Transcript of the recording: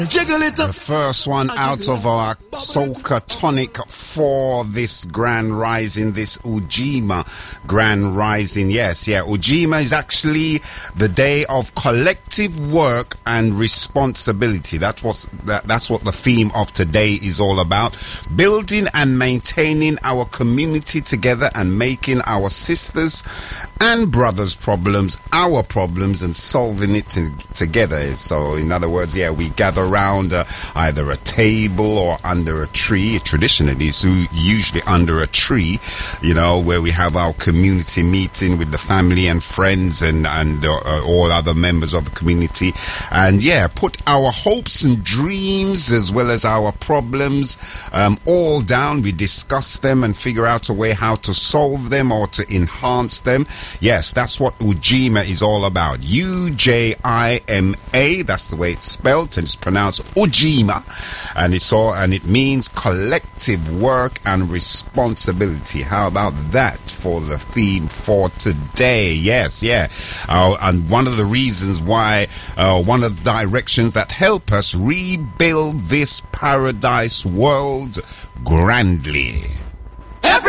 Jiggle it up. The first one out of our soca tonic for this Grand Rising, this Ujima Grand Rising. Yes, yeah, Ujima is actually the day of collective work and responsibility. That's what the theme of today is all about. Building and maintaining our community together and making our sisters and brothers' problems our problems and solving it together. So, in other words, yeah, we gather around either a table or under a tree. Traditionally, it's usually under a tree, you know, where we have our community meeting with the family and friends and all other members of the community. And yeah, put our hopes and dreams as well as our problems all down. We discuss them and figure out a way how to solve them or to enhance them. Yes, that's what Ujima is all about. Ujima. That's the way it's spelled, and it's pronounced Ujima, and it means collective work and responsibility. How about that for the theme for today? Yes, yeah. And one of the reasons why, one of the directions that help us rebuild this paradise world grandly.